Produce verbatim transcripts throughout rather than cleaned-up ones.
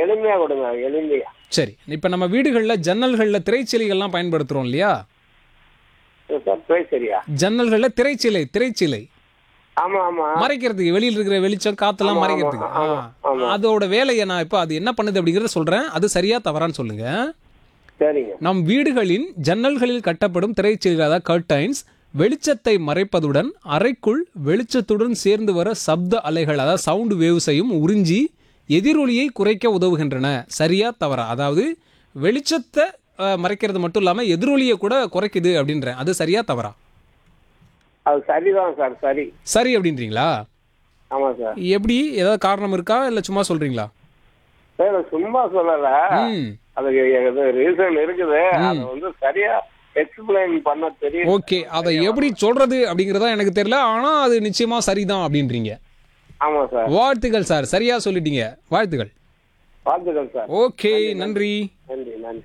எளிமையா கொடுங்க, எளிமையா. சரி, இப்போ நம்ம வீடுகளில் ஜன்னல்களில் திரைச்சீலைகள்லாம் பயன்படுத்துகிறோம் இல்லையா? சார் பேர் சரியா? ஜன்னல்களில் திரைச்சீலை திரைச்சீலை ஆமா ஆமா மறைக்கிறதுக்கு, வெளியில் இருக்கிற வெளிச்சம் காத்தெல்லாம் மறைக்கிறதுக்கு. ஆ, அதோட வேலையை நான் இப்போ அது என்ன பண்ணுது அப்படிங்கிறத சொல்கிறேன். அது சரியா தவறான்னு சொல்லுங்க. சரிங்க. நம் வீடுகளின் ஜன்னல்களில் கட்டப்படும் திரைச்சீலைகள், அதாவது கர்டைன்ஸ், வெளிச்சத்தை மறைப்பதுடன் அறைக்குள் வெளிச்சத்துடன் சேர்ந்து வர சப்த அலைகள், அதாவது சவுண்ட் வேவ்ஸையும் உறிஞ்சி எதிரொலியை குறைக்க உதவுகின்றன. சரியா தவறா? அதாவது வெளிச்சத்தை அஹ், மறைக்கிறது மட்டும் இல்லாமல் எதிரொலியை கூட குறைக்குது அப்படின்றேன். அது சரியா தவறா? அது சரிதான் சார். சரி. சரி அப்படின்றீங்களா? ஆமா சார். எப்படி, ஏதாவது காரணம் இருக்கா இல்லை சும்மா சொல்றீங்களா? சார் சும்மா சொல்லல, ம் அதுக்கு ரீசன் இருக்குது. அதை வந்து சரியா எக்ஸ்பிளைன் பண்ண தெரியும். ஓகே, அதை எப்படி சொல்றது அப்படிங்கிறதா எனக்கு தெரியல, ஆனால் அது நிச்சயமா சரிதான் அப்படின்றீங்க. ஆமா சார். வாழ்த்துக்கள் சார், சரியா சொல்லிட்டீங்க. வாழ்த்துக்கள். வாழ்த்துக்கள் சார். ஓகே, நன்றி. நன்றி நன்றி.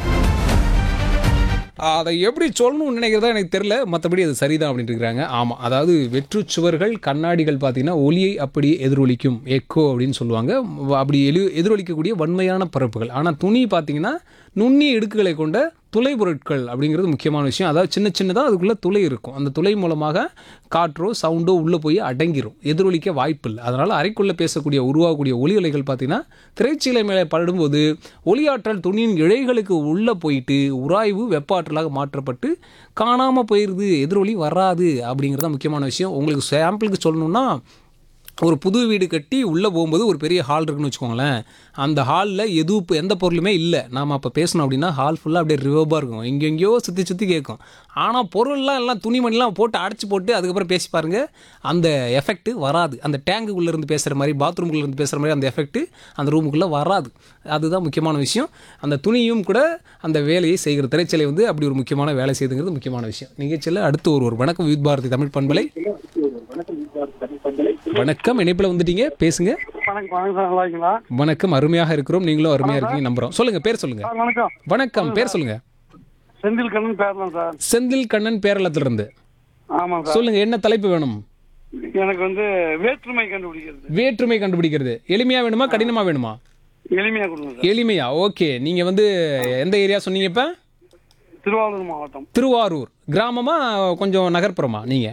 அதை எப்படி சொல்லணும்னு நினைக்கிறதா எனக்கு தெரியல, மற்றபடி அது சரிதான் அப்படின்ட்டு இருக்கிறாங்க. ஆமாம், அதாவது வெற்று சுவர்கள், கண்ணாடிகள் பார்த்தீங்கன்னா ஒலியை அப்படி எதிரொலிக்கும், எக்கோ அப்படின்னு சொல்லுவாங்க. அப்படி எலி எதிரொலிக்கக்கூடிய வன்மையான பரப்புகள். ஆனால் துணி பார்த்தீங்கன்னா நுண்ணிய இடுக்குகளை கொண்ட துளை பொருட்கள் அப்படிங்கிறது முக்கியமான விஷயம். அதாவது சின்ன சின்னதாக அதுக்குள்ளே துளை இருக்கும். அந்த துளை மூலமாக காற்றோ சவுண்டோ உள்ளே போய் அடங்கிரும், எதிரொலிக்க வாய்ப்பு இல்லை. அதனால் அறைக்குள்ளே பேசக்கூடிய உருவாகக்கூடிய ஒலி அலைகள் பார்த்தீங்கன்னா திரைச்சீலை மேலே படும்போது ஒளியாற்றல் துணியின் இழைகளுக்கு உள்ளே போயிட்டு உராய்வு வெப்பாற்றலாக மாற்றப்பட்டு காணாமல் போயிடுது, எதிரொலி வராது அப்படிங்கிறது தான் முக்கியமான விஷயம். உங்களுக்கு சாம்பிளுக்கு சொல்லணும்னா, ஒரு புது வீடு கட்டி உள்ளே போகும்போது ஒரு பெரிய ஹால் இருக்குன்னு வச்சுக்கோங்களேன். அந்த ஹாலில் எதுவும் எந்த பொருளுமே இல்லை. நாம் அப்போ பேசணும் அப்படின்னா ஹால் ஃபுல்லாக அப்படியே ரிவர்பாக இருக்கும், எங்கெங்கேயோ சுற்றி சுற்றி கேட்கும். ஆனால் பொருள்லாம் எல்லாம் துணிமணிலாம் போட்டு அடைச்சி போட்டு அதுக்கப்புறம் பேசி பாருங்கள், அந்த எஃபெக்ட்டு வராது. அந்த டேங்குக்குள்ளேருந்து பேசுகிற மாதிரி, பாத்ரூம்குள்ளேருந்து பேசுகிற மாதிரி அந்த எஃபெக்ட்டு அந்த ரூமுக்குள்ளே வராது. அதுதான் முக்கியமான விஷயம். அந்த துணியும் கூட அந்த வேலையை செய்கிற திரைச்சலை வந்து அப்படி ஒரு முக்கியமான வேலை செய்துங்கிறது முக்கியமான விஷயம். நிகழ்ச்சியில் அடுத்து ஒரு ஒரு வணக்கம் வித் பாரதி தமிழ் பண்பலை. வணக்கம், இணைப்பில் வந்துட்டீங்க, பேசுங்க. வணக்கம், அருமையாக இருக்கிறோம், நீங்களும் அருமையாக இருக்கீங்க நம்புறோம். சொல்லுங்க, பேர் சொல்லுங்க. வணக்கம். வணக்கம், பேர் சொல்லுங்க. செந்தில் கண்ணன் பேரலாம் சார். செந்தில் கண்ணன் பேரளத்திலிருந்து. ஆமாம் சார். சொல்லுங்க, என்ன தலைப்பு வேணும்? எனக்கு வந்து வேற்றுமை கண்டுபிடிக்கிறது. வேற்றுமை கண்டுபிடிக்கிறது. எளிமையா வேணுமா கடினமா வேணுமா? எளிமையா கொடுங்க சார். எளிமையா? ஓகே. நீங்க வந்து எந்த ஏரியா சொன்னீங்க இப்ப? திருவாரூர் மாவட்டம். திருவாரூர் கிராமமா கொஞ்சம் நகர்ப்புறமா? நீங்க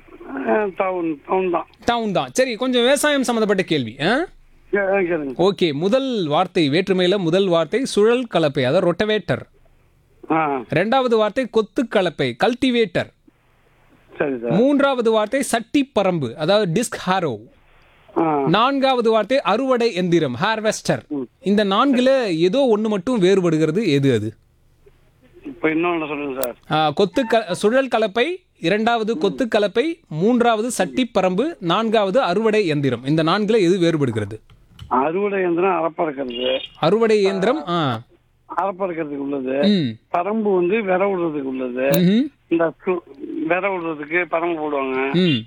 டவுன் டவுன் தான். டவுன் தான். சரி, கொஞ்சம் விவசாயம் சம்பந்தப்பட்ட கேள்வி. கேளுங்க. ஓகே, முதல் வார்த்தை வேற்றுமையில முதல் வார்த்தை சுழல் கலப்பை, அதாவது ரொட்டவேட்டர். ஆ ரெண்டாவது வார்த்தை கொத்து கலப்பை, கல்டிவேட்டர். சரி சார். மூன்றாவது வார்த்தை சட்டி பரம்பு, அதாவது டிஸ்க் ஹாரோ. ஆ நான்காவது வார்த்தை அறுவடை எந்திரம், ஹார்வெஸ்டர். இந்த நான்குல ஏதோ ஒன்று மட்டும் வேறுபடுகிறது, எது அது? இப்போ இன்னொன்று சொல்லுங்க சார். ஆ, கொத்து க சுழல் கலப்பை, இரண்டாவது கொத்து கலப்பை, மூன்றாவது சட்டி பரம்பு, நான்காவது அறுவடை எந்திரம். இந்த நான்குல எது வேறுபடுகிறது? அறுவடை இயந்திரம் அறப்பறக்கிறது. அறுவடை இயந்திரம் ஆ அறப்பறக்கிறதுக்கு உள்ளது. ம் பரம்பு வந்து விர விடுறதுக்கு உள்ளது. ம்ஹும். இந்த சு- விர விடுறதுக்கு பரம்பு போடுவாங்க. ம்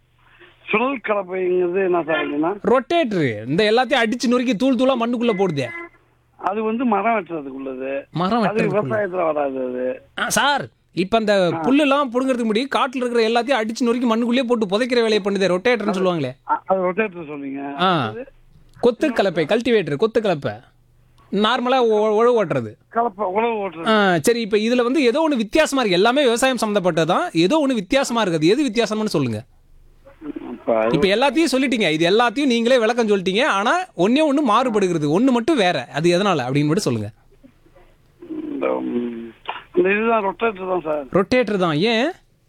சுழல் கலப்பைங்கிறது என்ன சார் அப்படின்னா, ரொட்டேட்டரு. இந்த எல்லாத்தையும் அடிச்சு நொறுக்கி தூள் தூளா மண்ணுக்குள்ள போடுதே, அது வந்து மரம் வெட்டுறதுக்கு உள்ளது. மரம் அது வெட்டுறதுக்குள்ள. விவசாயத்துல வராது அது. ஆ, சார் இப்ப அந்த புல்லுலாம் புடுங்கிறதுக்கு முன்னாடி காட்டுல இருக்கிற எல்லாத்தையும் அடிச்சு நொறுக்கி மண்ணுக்குள்ளேயே போட்டு புதைக்கிற வேலையை பண்ணுதே, ரொட்டேட்டர்னு சொல்லுவாங்களே. அ- அது ரொட்டேட்டர் சொன்னீங்க. ஆ, கொத்து கலப்பை, கல்டிவேட்டர், கொத்து கலப்பை, நார்மலா ஒ- உழவு ஓட்டுறது. கலப்பை உழவு ஓட்டுறது. ஆ, சரி, இப்ப இதுல வந்து ஏதோ ஒன்று வித்தியாசமா இருக்கு. எல்லாமே விவசாயம் சம்பந்தப்பட்டதான், ஏதோ ஒன்று வித்தியாசமா இருக்குது. எது வித்தியாசம்னு சொல்லுங்க. அப்ப அது இப்ப எல்லாத்தையும் சொல்லிட்டீங்க, இது எல்லாத்தையும் நீங்களே விளக்கம் சொல்லிட்டீங்க. ஆனா ஒன்னே ஒண்ணு மாறுபடுகிறது, ஒண்ணு மட்டும் வேற. அது எதனால அப்படின்னு மட்டும் சொல்லுங்க. இந்த ம், இந்த இதுதான் ரொட்டேட்டர் தான் சார். ரொட்டேட்டர் தான். ஏன்?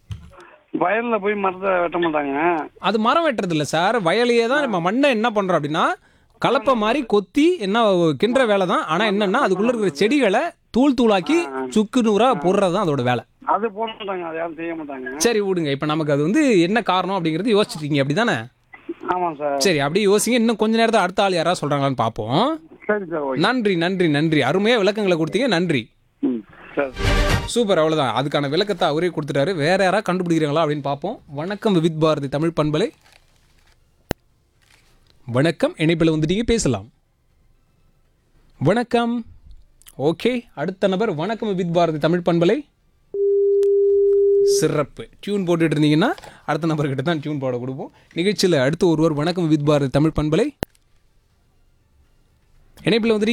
வயல்ல போய் மரத்தை வெட்ட மாட்டாங்க. அது மரம் வெட்டுறது இல்ல சார், வயலையே தான் நம்ம மண்ணை என்ன பண்றோம் அப்படின்னா கலப்பை மாதிரி கொத்தி என்ன கிண்டுற வேலை தான். ஆனா என்னன்னா அதுக்குள்ள இருக்கிற செடிகளை தூள் தூளாக்கி சுக்கு நூறா போடுறது தான் அதோட வேலை. அது போட மாட்டாங்க, அது யாரும் செய்ய மாட்டாங்க. சரி விடுங்க, இப்ப நமக்கு அது வந்து என்ன காரணம் அப்படிங்கறது யோசிச்சிருக்கீங்க அப்படிதானே? ஆமாம் சார். சரி, அப்படியே யோசிங்க. இன்னும் கொஞ்ச நேரத்தை அடுத்த ஆள் யாராவது சொல்றாங்களான்னு பார்ப்போம். சரி சார். ஓகே. நன்றி நன்றி நன்றி, அருமையா விளக்கங்களை கொடுத்தீங்க, நன்றி. ம் சரி. சூப்பர், அவ்வளவுதான். அதுக்கான விளக்கத்தை அவரே கொடுத்துட்டாரு. வேற யாராவது கண்டுபிடிக்கிறாங்களா அப்படின்னு பார்ப்போம். வணக்கம் வித் பாரதி தமிழ் பண்பலை. வணக்கம், இணைப்பில் வந்துட்டீங்க, பேசலாம். வணக்கம். ஓகே, அடுத்த நபர். வணக்கம் வித் பாரதி தமிழ் பண்பலை. சிறப்பு. டியூன் போட்டுட்டு இருந்தீங்கன்னா அடுத்த நபர்கிட்ட தான் டியூன் போட கொடுப்போம். நிகழ்ச்சியில் அடுத்து ஒருவர். வணக்கம் வித் பாரதி தமிழ் பண்பலை. இணைப்பில் வந்துட்டு